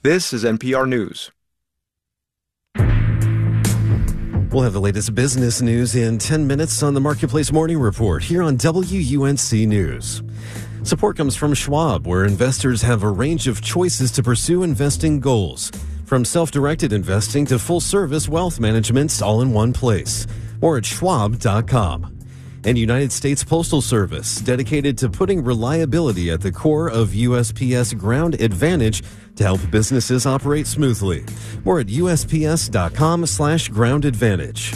This is NPR News. We'll have the latest business news in 10 minutes on the Marketplace Morning Report here on WUNC News. Support comes from Schwab, where investors have a range of choices to pursue investing goals. From self-directed investing to full-service wealth management, all in one place. More at schwab.com. And United States Postal Service, dedicated to putting reliability at the core of USPS Ground Advantage to help businesses operate smoothly. More at usps.com/Ground Advantage.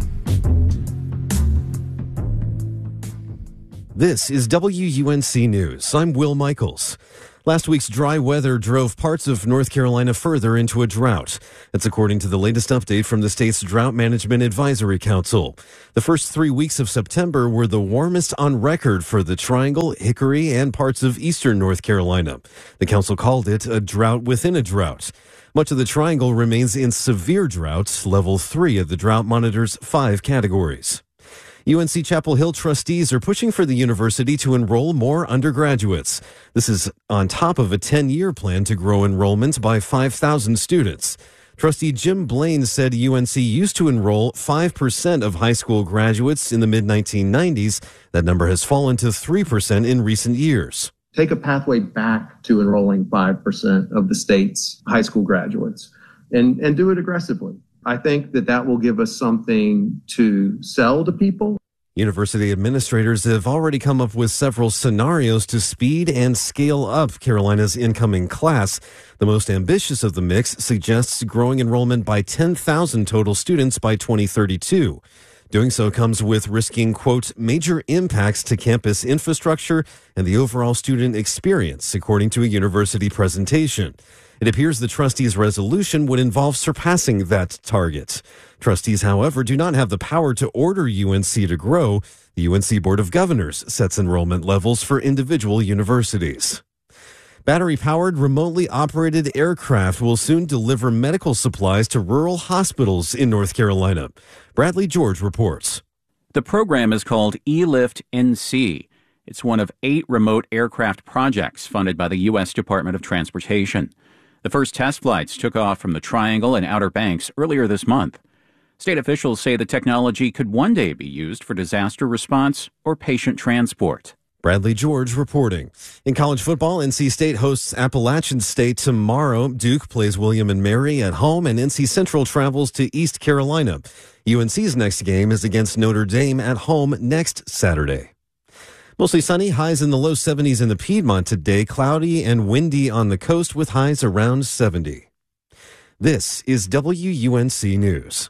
This is WUNC News. I'm Will Michaels. Last week's dry weather drove parts of North Carolina further into a drought. That's according to the latest update from the state's Drought Management Advisory Council. The first 3 weeks of September were the warmest on record for the Triangle, Hickory, and parts of eastern North Carolina. The council called it a drought within a drought. Much of the Triangle remains in severe drought, level 3 of the drought monitor's 5 categories. UNC Chapel Hill trustees are pushing for the university to enroll more undergraduates. This is on top of a 10-year plan to grow enrollment by 5,000 students. Trustee Jim Blaine said UNC used to enroll 5% of high school graduates in the mid-1990s. That number has fallen to 3% in recent years. Take a pathway back to enrolling 5% of the state's high school graduates and do it aggressively. I think that will give us something to sell to people. University administrators have already come up with several scenarios to speed and scale up Carolina's incoming class. The most ambitious of the mix suggests growing enrollment by 10,000 total students by 2032. Doing so comes with risking, quote, major impacts to campus infrastructure and the overall student experience, according to a university presentation. It appears the trustees' resolution would involve surpassing that target. Trustees, however, do not have the power to order UNC to grow. The UNC Board of Governors sets enrollment levels for individual universities. Battery-powered, remotely operated aircraft will soon deliver medical supplies to rural hospitals in North Carolina. Bradley George reports. The program is called eLift NC. It's one of 8 remote aircraft projects funded by the U.S. Department of Transportation. The first test flights took off from the Triangle and Outer Banks earlier this month. State officials say the technology could one day be used for disaster response or patient transport. Bradley George reporting. In college football, NC State hosts Appalachian State tomorrow. Duke plays William & Mary at home, and NC Central travels to East Carolina. UNC's next game is against Notre Dame at home next Saturday. Mostly sunny, highs in the low 70s in the Piedmont today. Cloudy and windy on the coast with highs around 70. This is WUNC News.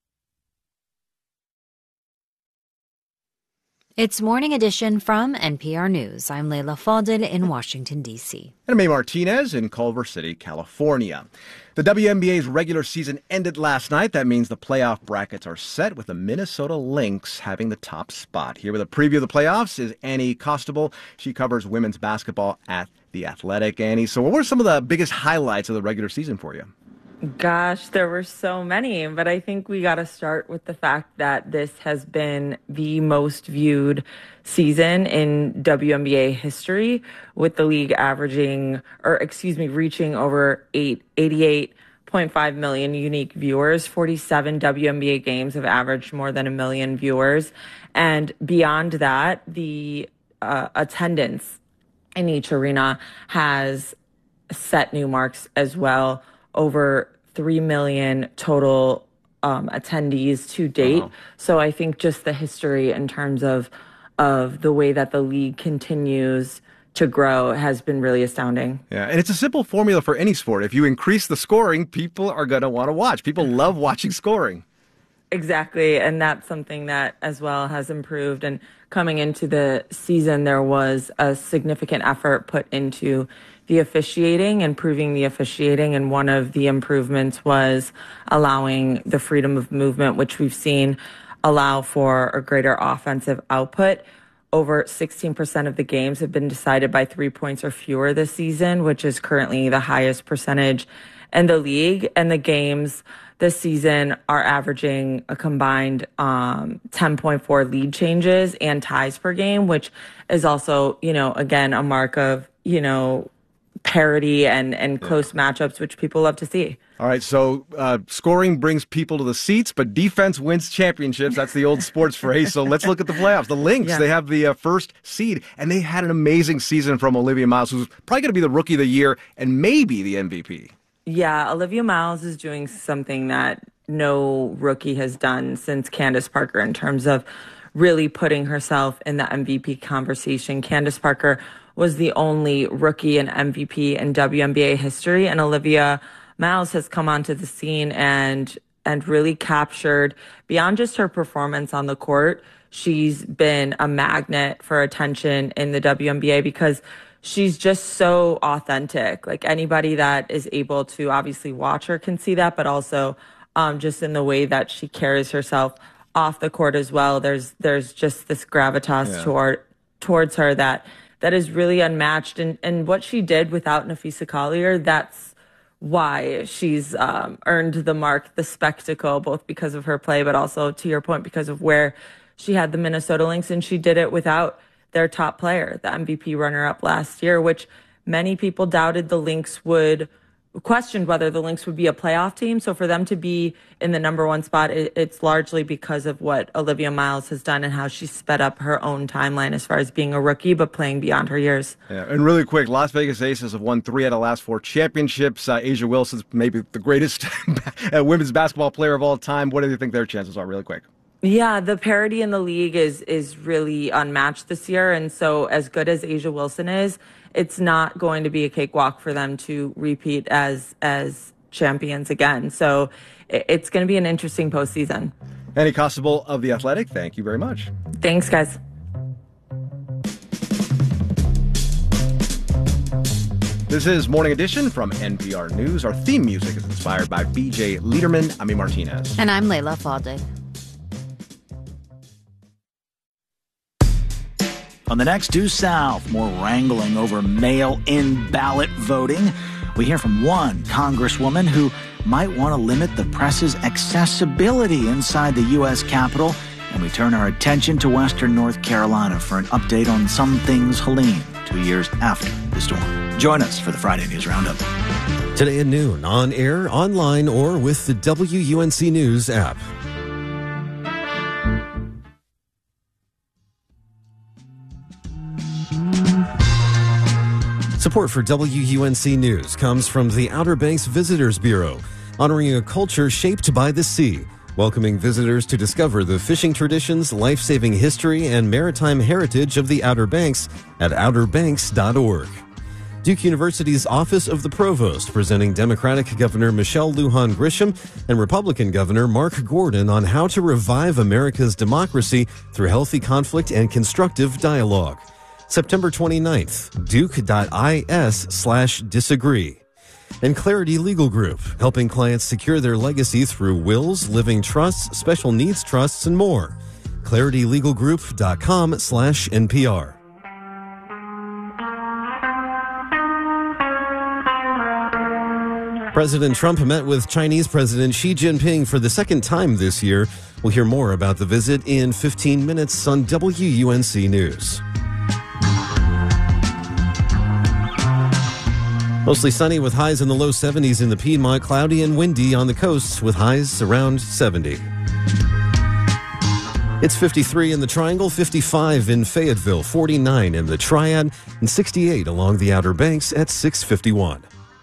It's Morning Edition from NPR News. I'm Leila Fadel in Washington, D.C. And I'm May Martinez in Culver City, California. The WNBA's regular season ended last night. That means the playoff brackets are set with the Minnesota Lynx having the top spot. Here with a preview of the playoffs is Annie Costabile. She covers women's basketball at The Athletic. Annie, so what were some of the biggest highlights of the regular season for you? Gosh, there were so many, but I think we got to start with the fact that this has been the most viewed season in WNBA history, with the league reaching over 88.5 million unique viewers. 47 WNBA games have averaged more than 1 million viewers. And beyond that, the attendance in each arena has set new marks as well. Over 3 million total attendees to date. Uh-huh. So I think just the history in terms of the way that the league continues to grow has been really astounding. Yeah, and it's a simple formula for any sport. If you increase the scoring, people are going to want to watch. People love watching scoring. Exactly, and that's something that as well has improved. And coming into the season, there was a significant effort put into the officiating, improving the officiating, and one of the improvements was allowing the freedom of movement, which we've seen allow for a greater offensive output. Over 16% of the games have been decided by 3 points or fewer this season, which is currently the highest percentage in the league. And the games this season are averaging a combined 10.4 lead changes and ties per game, which is also, again, a mark of, parity and close matchups, which people love to see. All right, so scoring brings people to the seats, but defense wins championships. That's the old sports phrase. So let's look at the playoffs. The Lynx, they have the first seed, and they had an amazing season from Olivia Miles, who's probably going to be the Rookie of the Year and maybe the MVP. Yeah, Olivia Miles is doing something that no rookie has done since Candace Parker in terms of really putting herself in the MVP conversation. Candace Parker was the only rookie and MVP in WNBA history, and Olivia Miles has come onto the scene and really captured, beyond just her performance on the court, she's been a magnet for attention in the WNBA because she's just so authentic. Like, anybody that is able to obviously watch her can see that, but also just in the way that she carries herself off the court as well. There's just this gravitas towards her that is really unmatched. And what she did without Nafisa Collier, that's why she's earned the mark, the spectacle, both because of her play, but also, to your point, because of where she had the Minnesota Lynx, and she did it without their top player, the MVP runner-up last year, which many people doubted the Lynx questioned whether the Lynx would be a playoff team. So for them to be in the number one spot, it's largely because of what Olivia Miles has done and how she sped up her own timeline as far as being a rookie, but playing beyond her years. Yeah, and really quick, Las Vegas Aces have won 3 out of the last 4 championships. A'ja Wilson's maybe the greatest women's basketball player of all time. What do you think their chances are, really quick? Yeah, the parity in the league is really unmatched this year. And so as good as A'ja Wilson is, it's not going to be a cakewalk for them to repeat as champions again. So it's going to be an interesting postseason. Annie Costabile of The Athletic, thank you very much. Thanks, guys. This is Morning Edition from NPR News. Our theme music is inspired by BJ Liederman. I'm Martinez. And I'm Layla Fadel. On the next Due South, more wrangling over mail-in ballot voting. We hear from one congresswoman who might want to limit the press's accessibility inside the U.S. Capitol. And we turn our attention to Western North Carolina for an update on some things Helene, 2 years after the storm. Join us for the Friday News Roundup. Today at noon, on air, online, or with the WUNC News app. Support for WUNC News comes from the Outer Banks Visitors Bureau, honoring a culture shaped by the sea, welcoming visitors to discover the fishing traditions, life-saving history, and maritime heritage of the Outer Banks at outerbanks.org. Duke University's Office of the Provost presenting Democratic Governor Michelle Lujan Grisham and Republican Governor Mark Gordon on how to revive America's democracy through healthy conflict and constructive dialogue. September 29th, duke.is/disagree. And Clarity Legal Group, helping clients secure their legacy through wills, living trusts, special needs trusts, and more. claritylegalgroup.com/NPR. President Trump met with Chinese President Xi Jinping for the second time this year. We'll hear more about the visit in 15 minutes on WUNC News. Mostly sunny with highs in the low 70s in the Piedmont, cloudy and windy on the coasts with highs around 70. It's 53 in the Triangle, 55 in Fayetteville, 49 in the Triad, and 68 along the Outer Banks at 651.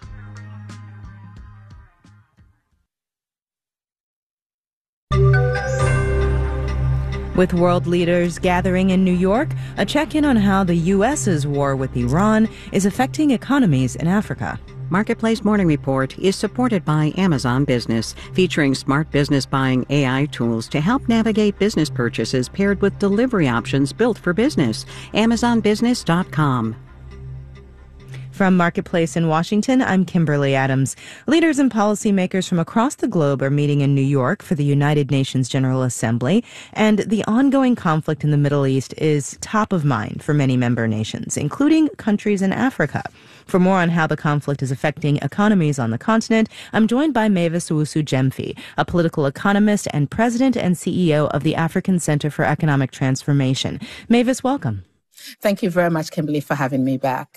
With world leaders gathering in New York, a check-in on how the U.S.'s war with Iran is affecting economies in Africa. Marketplace Morning Report is supported by Amazon Business, featuring smart business buying AI tools to help navigate business purchases paired with delivery options built for business. AmazonBusiness.com. From Marketplace in Washington, I'm Kimberly Adams. Leaders and policymakers from across the globe are meeting in New York for the United Nations General Assembly, and the ongoing conflict in the Middle East is top of mind for many member nations, including countries in Africa. For more on how the conflict is affecting economies on the continent, I'm joined by Mavis Owusu-Gyamfi, a political economist and president and CEO of the African Center for Economic Transformation. Mavis, welcome. Thank you very much, Kimberly, for having me back.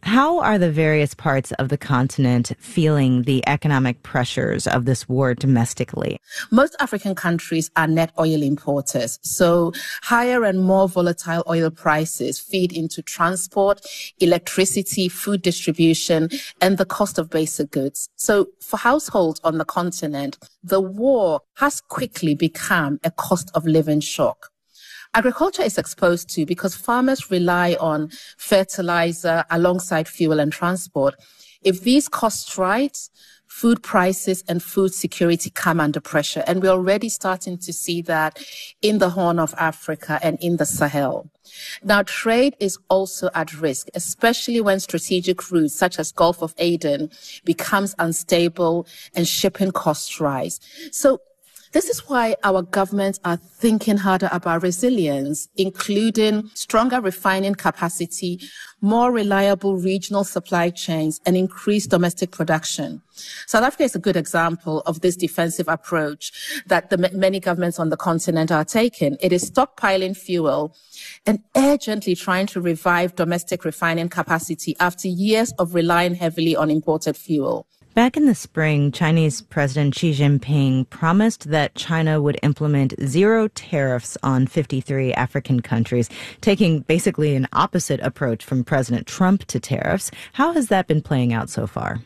How are the various parts of the continent feeling the economic pressures of this war domestically? Most African countries are net oil importers, so higher and more volatile oil prices feed into transport, electricity, food distribution, and the cost of basic goods. So for households on the continent, the war has quickly become a cost of living shock. Agriculture is exposed to because farmers rely on fertilizer alongside fuel and transport. If these costs rise, food prices and food security come under pressure. And we're already starting to see that in the Horn of Africa and in the Sahel. Now, trade is also at risk, especially when strategic routes such as Gulf of Aden becomes unstable and shipping costs rise. So this is why our governments are thinking harder about resilience, including stronger refining capacity, more reliable regional supply chains, and increased domestic production. South Africa is a good example of this defensive approach that many governments on the continent are taking. It is stockpiling fuel and urgently trying to revive domestic refining capacity after years of relying heavily on imported fuel. Back in the spring, Chinese President Xi Jinping promised that China would implement zero tariffs on 53 African countries, taking basically an opposite approach from President Trump to tariffs. How has that been playing out so far?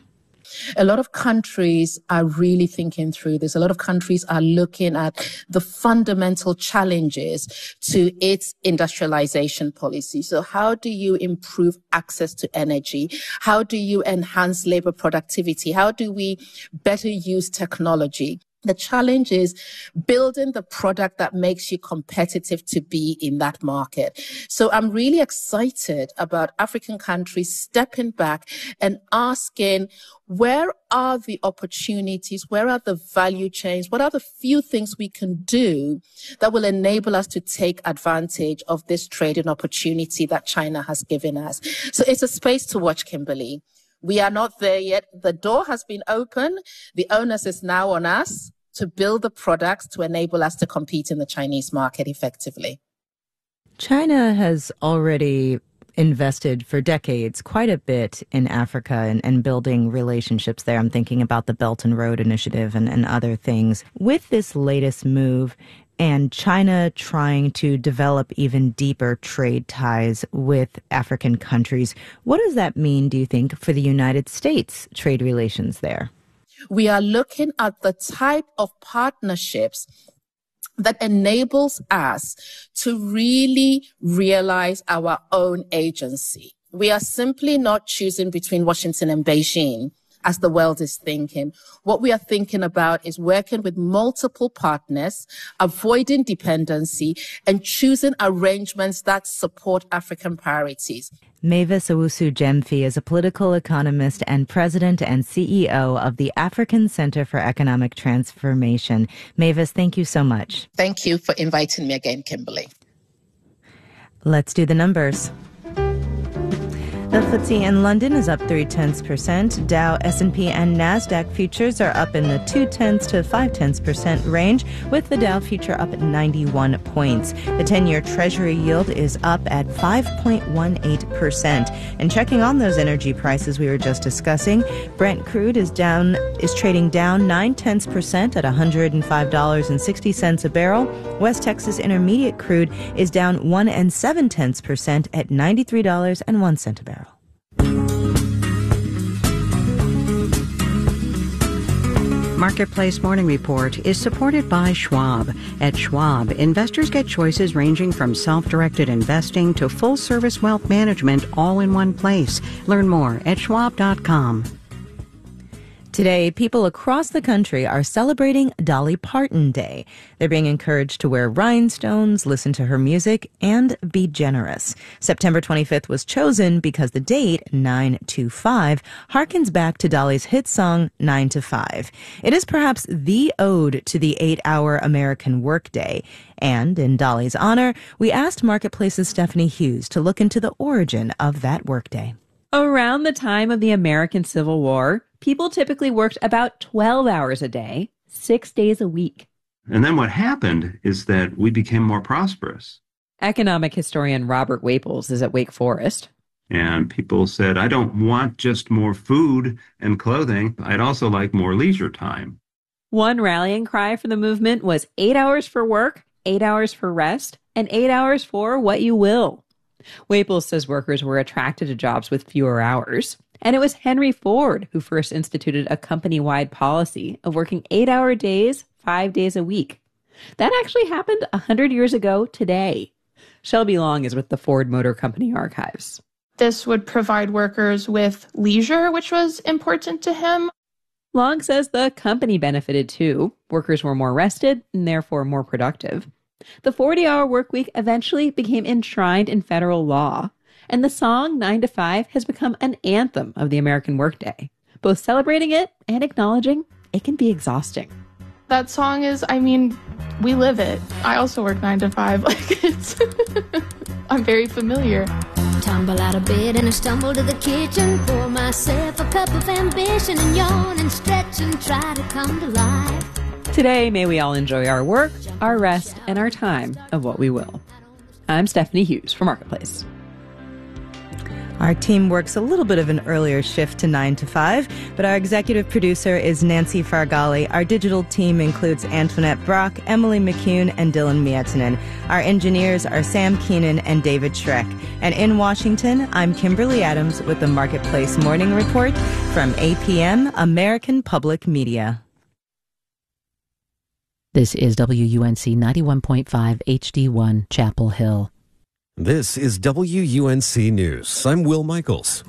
A lot of countries are really thinking through this. A lot of countries are looking at the fundamental challenges to its industrialization policy. So how do you improve access to energy? How do you enhance labor productivity? How do we better use technology? The challenge is building the product that makes you competitive to be in that market. So I'm really excited about African countries stepping back and asking, where are the opportunities? Where are the value chains? What are the few things we can do that will enable us to take advantage of this trading opportunity that China has given us? So it's a space to watch, Kimberly. We are not there yet. The door has been opened. The onus is now on us to build the products to enable us to compete in the Chinese market effectively. China has already invested for decades quite a bit in Africa and building relationships there. I'm thinking about the Belt and Road Initiative and other things. With this latest move, and China trying to develop even deeper trade ties with African countries, what does that mean, do you think, for the United States trade relations there? We are looking at the type of partnerships that enables us to really realize our own agency. We are simply not choosing between Washington and Beijing as the world is thinking. What we are thinking about is working with multiple partners, avoiding dependency, and choosing arrangements that support African priorities. Mavis Owusu-Gyamfi is a political economist and president and CEO of the African Center for Economic Transformation. Mavis, thank you so much. Thank you for inviting me again, Kimberly. Let's do the numbers. The FTSE in London is up 0.3%. Dow, S&P, and NASDAQ futures are up in the 0.2 to 0.5% range, with the Dow future up at 91 points. The 10-year Treasury yield is up at 5.18%. And checking on those energy prices we were just discussing, Brent crude is trading down 0.9% at $105.60 a barrel. West Texas Intermediate crude is down 1.7% at $93.01 a barrel. Marketplace Morning Report is supported by Schwab. At Schwab, investors get choices ranging from self-directed investing to full-service wealth management all in one place. Learn more at schwab.com. Today, people across the country are celebrating Dolly Parton Day. They're being encouraged to wear rhinestones, listen to her music, and be generous. September 25th was chosen because the date, 9/25, harkens back to Dolly's hit song, 9 to 5. It is perhaps the ode to the 8-hour American workday. And in Dolly's honor, we asked Marketplace's Stephanie Hughes to look into the origin of that workday. Around the time of the American Civil War, people typically worked about 12 hours a day, 6 days a week. And then what happened is that we became more prosperous. Economic historian Robert Waples is at Wake Forest. And people said, I don't want just more food and clothing. I'd also like more leisure time. One rallying cry for the movement was 8 hours for work, 8 hours for rest, and 8 hours for what you will. Waples says workers were attracted to jobs with fewer hours. And it was Henry Ford who first instituted a company-wide policy of working 8-hour days, 5 days a week. That actually happened 100 years ago today. Shelby Long is with the Ford Motor Company archives. This would provide workers with leisure, which was important to him. Long says the company benefited too. Workers were more rested and therefore more productive. The 40-hour work week eventually became enshrined in federal law, and the song 9 to 5 has become an anthem of the American workday, both celebrating it and acknowledging it can be exhausting. That song is, we live it. I also work 9 to 5. I'm very familiar. Tumble out of bed and I stumble to the kitchen, pour myself a cup of ambition and yawn and stretch and try to come to life. Today, may we all enjoy our work, our rest, and our time of what we will. I'm Stephanie Hughes for Marketplace. Our team works a little bit of an earlier shift to 9 to 5, but our executive producer is Nancy Fargali. Our digital team includes Antoinette Brock, Emily McCune, and Dylan Miettinen. Our engineers are Sam Keenan and David Schreck. And in Washington, I'm Kimberly Adams with the Marketplace Morning Report from APM, American Public Media. This is WUNC 91.5 HD1 Chapel Hill. This is WUNC News. I'm Will Michaels.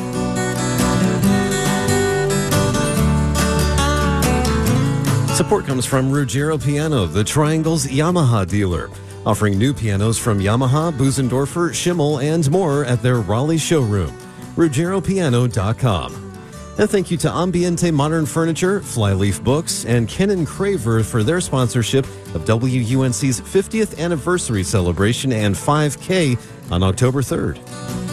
Support comes from Ruggiero Piano, the Triangle's Yamaha dealer, offering new pianos from Yamaha, Busendorfer, Schimmel, and more at their Raleigh showroom. RuggieroPiano.com. And thank you to Ambiente Modern Furniture, Flyleaf Books, and Ken & Craver for their sponsorship of WUNC's 50th anniversary celebration and 5K on October 3rd.